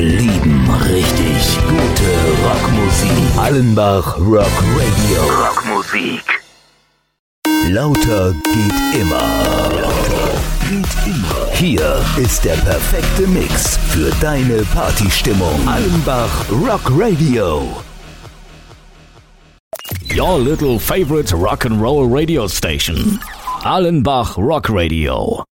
lieben richtig gute Rockmusik. Allenbach Rock Radio. Rockmusik. Lauter geht immer. Hier ist der perfekte Mix für deine Partystimmung. Allenbach Rock Radio. Your little favorite rock and roll radio station. Allenbach Rock Radio.